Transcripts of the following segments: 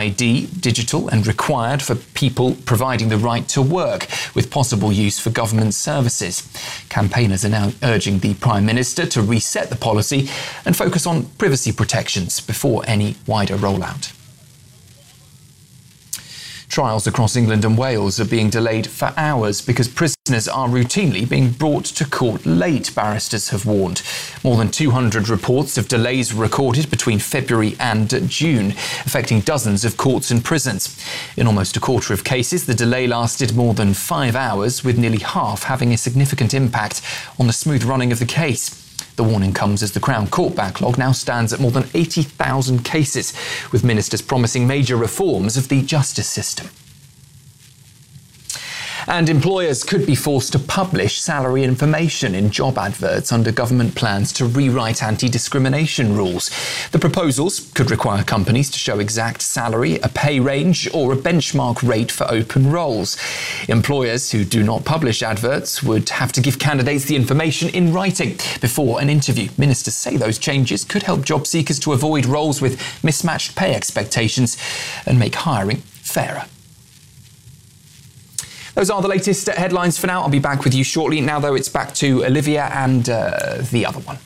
ID, digital and required for people providing the right to work, with possible use for government services. Campaigners are now urging the Prime Minister to reset the policy and focus on privacy protections before any wider rollout. Trials across England and Wales are being delayed for hours because prisoners are routinely being brought to court late, barristers have warned. More than 200 reports of delays were recorded between February and June, affecting dozens of courts and prisons. In almost a quarter of cases, the delay lasted more than 5 hours, with nearly half having a significant impact on the smooth running of the case. The warning comes as the Crown Court backlog now stands at more than 80,000 cases, with ministers promising major reforms of the justice system. And employers could be forced to publish salary information in job adverts under government plans to rewrite anti-discrimination rules. The proposals could require companies to show exact salary, a pay range, or a benchmark rate for open roles. Employers who do not publish adverts would have to give candidates the information in writing before an interview. Ministers say those changes could help job seekers to avoid roles with mismatched pay expectations and make hiring fairer. Those are the latest headlines for now. I'll be back with you shortly. Now, though, it's back to Olivia and the other one.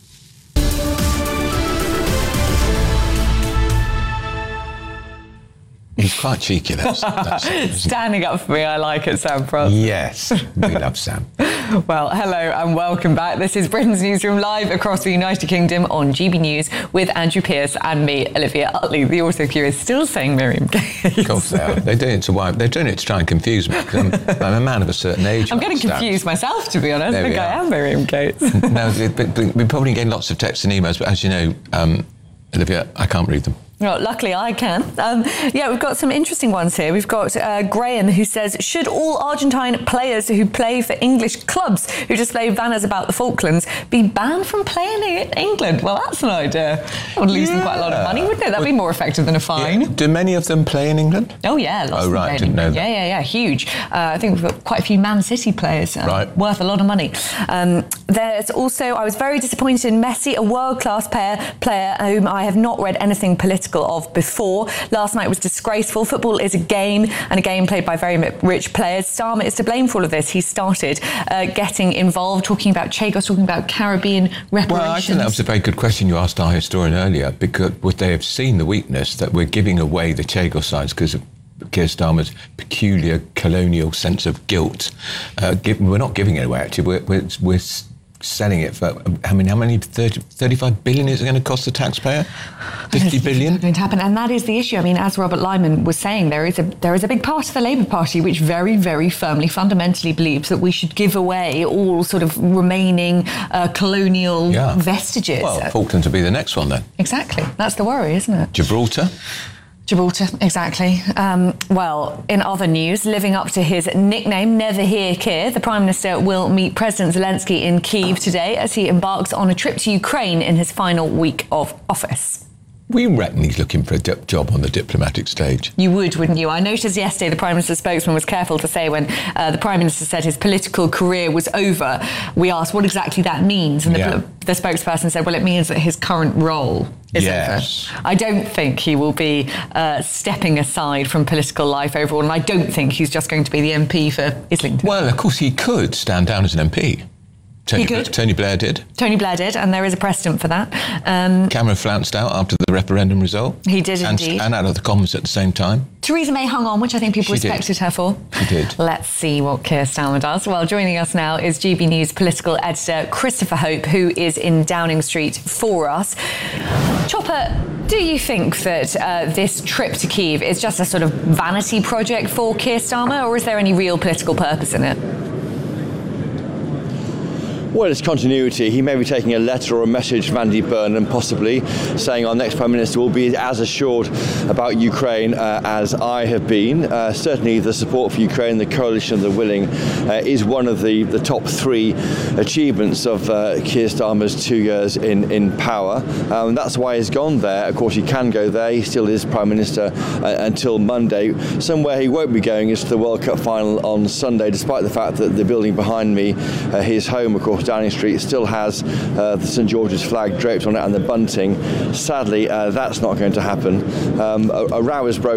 He's quite cheeky, that's Standing up for me, I like it, Sam Frost. Yes, we love Sam. Well, hello and welcome back. This is Britain's Newsroom, live across the United Kingdom on GB News with Andrew Pearce and me, Olivia Utley. The autocue is still saying Miriam Gates. Of course they are. They're doing it to try and confuse me, because I'm a man of a certain age. I'm getting confused myself, to be honest. I think I am Miriam Gates. No, we're probably getting lots of texts and emails, but as you know, Olivia, I can't read them. Well, luckily I can. We've got some interesting ones here. We've got Graham, who says, should all Argentine players who play for English clubs who display banners about the Falklands be banned from playing in England? Well, that's an idea. That would lose them quite a lot of money, wouldn't it? That'd be more effective than a fine. Yeah. Do many of them play in England? Oh, yeah. Lots of them I didn't know that. Yeah, huge. I think we've got quite a few Man City players worth a lot of money. There's also, I was very disappointed in Messi, a world-class player whom I have not read anything political of before. Last night was disgraceful. Football is a game, and a game played by very rich players. Starmer is to blame for all of this. He started getting involved, talking about Chagos, talking about Caribbean reparations. Well, I think that was a very good question you asked our historian earlier, because would they have seen the weakness that we're giving away the Chagos sites because of Keir Starmer's peculiar colonial sense of guilt? We're not giving it away, actually. We're selling it for, how many 35 billion is it going to cost the taxpayer? 50 billion? It's going to happen, and that is the issue. I mean, as Robert Lyman was saying, there is a big part of the Labour Party which very, very firmly, fundamentally believes that we should give away all sort of remaining colonial vestiges. Well, Falklands will be the next one then. Exactly. That's the worry, isn't it? Gibraltar, exactly. Well, in other news, living up to his nickname, Never Hear Keir, the Prime Minister will meet President Zelensky in Kyiv today as he embarks on a trip to Ukraine in his final week of office. We reckon he's looking for a job on the diplomatic stage. You would, wouldn't you? I noticed yesterday the Prime Minister's spokesman was careful to say when the Prime Minister said his political career was over, we asked what exactly that means. And the spokesperson said, well, it means that his current role is over. I don't think he will be stepping aside from political life overall, and I don't think he's just going to be the MP for Islington. Well, of course, he could stand down as an MP. Tony Blair did. And there is a precedent for that. Cameron flounced out after the referendum result. He did indeed. And out of the Commons at the same time. Theresa May hung on, which I think people respected her for. She did. Let's see what Keir Starmer does. Well, joining us now is GB News political editor Christopher Hope, who is in Downing Street for us. Chopper, do you think that this trip to Kyiv is just a sort of vanity project for Keir Starmer, or is there any real political purpose in it? Well, it's continuity. He may be taking a letter or a message from Andy Burnham, possibly, saying our next Prime Minister will be as assured about Ukraine as I have been. Certainly the support for Ukraine, the coalition of the willing, is one of the top three achievements of Keir Starmer's 2 years in power. That's why he's gone there. Of course, he can go there. He still is Prime Minister until Monday. Somewhere he won't be going is to the World Cup final on Sunday, despite the fact that the building behind me, his home, of course, Downing Street, still has the St George's flag draped on it and the bunting. Sadly, that's not going to happen. A row is broken